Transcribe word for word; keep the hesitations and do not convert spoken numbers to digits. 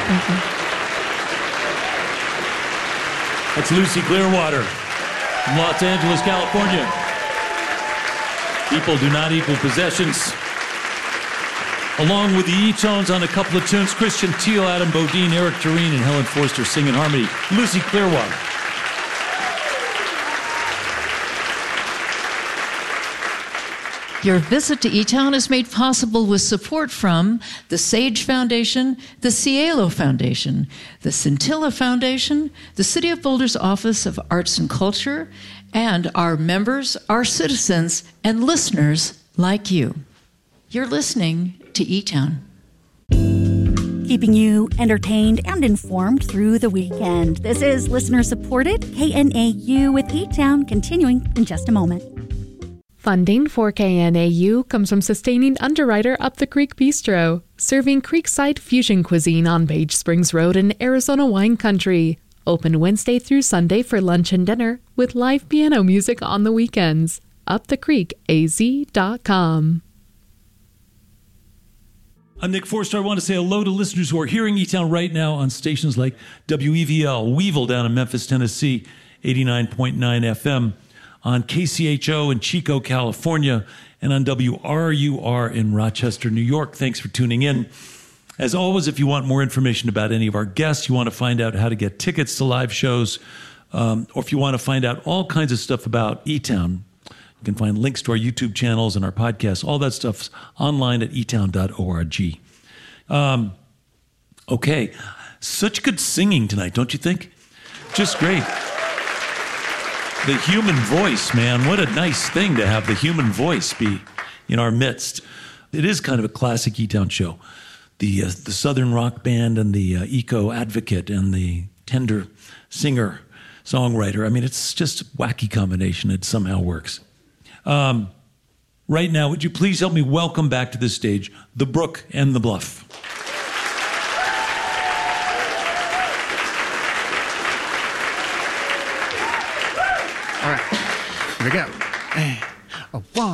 Thank you. That's Lucy Clearwater from Los Angeles, California. People do not equal possessions. Along with the E-Tones on a couple of tunes, Christian Teal, Adam Bodine, Eric Tureen, and Helen Forster sing in harmony. Lucy Clearwater. Your visit to E-Town is made possible with support from the Sage Foundation, the Cielo Foundation, the Scintilla Foundation, the City of Boulder's Office of Arts and Culture, and our members, our citizens, and listeners like you. You're listening to E-Town. Keeping you entertained and informed through the weekend. This is listener-supported K N A U with E-Town, continuing in just a moment. Funding for K N A U comes from sustaining underwriter Up the Creek Bistro, serving creekside fusion cuisine on Page Springs Road in Arizona wine country. Open Wednesday through Sunday for lunch and dinner with live piano music on the weekends. up the creek a z dot com. I'm Nick Forster. I want to say hello to listeners who are hearing E-Town right now on stations like W E V L, Weevil down in Memphis, Tennessee, eighty-nine point nine F M, on K C H O in Chico, California, and on W R U R in Rochester, New York. Thanks for tuning in. As always, if you want more information about any of our guests, you want to find out how to get tickets to live shows, um, or if you want to find out all kinds of stuff about E-Town, you can find links to our YouTube channels and our podcasts. All that stuff's online at e town dot org. Um, okay. Such good singing tonight, don't you think? Just great. The human voice, man. What a nice thing to have the human voice be in our midst. It is kind of a classic E-Town show. The uh, the Southern rock band and the uh, eco advocate and the tender singer songwriter. I mean, it's just a wacky combination. It somehow works. Um, right now, would you please help me welcome back to the stage The Brook and the Bluff. All right, here we go. A one.